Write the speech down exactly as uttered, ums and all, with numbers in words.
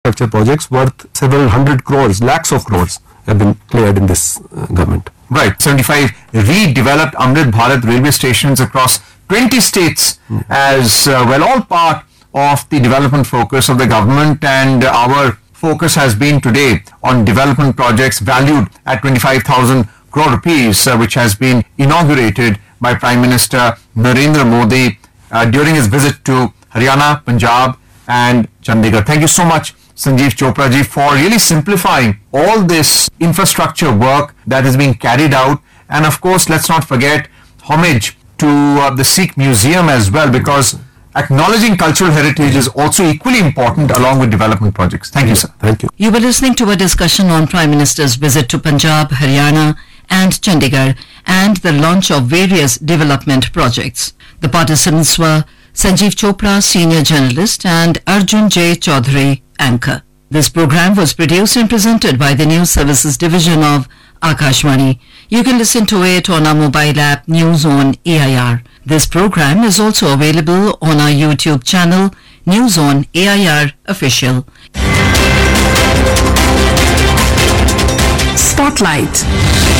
infrastructure projects worth several hundred crores, lakhs of crores have been cleared in this uh, government. Right, seventy-five redeveloped Amrit Bharat railway stations across twenty states mm. as uh, well, all part of the development focus of the government, and our focus has been today on development projects valued at twenty-five thousand crore rupees, uh, which has been inaugurated by Prime Minister Narendra Modi uh, during his visit to Haryana, Punjab and Chandigarh. Thank you so much, Sanjeev Chopra ji, for really simplifying all this infrastructure work that is being carried out. And of course, let's not forget homage to uh, the Sikh Museum as well, because acknowledging cultural heritage is also equally important along with development projects. Thank you, sir. Thank you. You were listening to a discussion on Prime Minister's visit to Punjab, Haryana and Chandigarh and the launch of various development projects. The participants were Sanjeev Chopra, senior journalist, and Arjun J. Chaudhary, anchor. This program was produced and presented by the News Services Division of Akashvani. You can listen to it on our mobile app News on A I R. This program is also available on our YouTube channel News on A I R Official. Spotlight.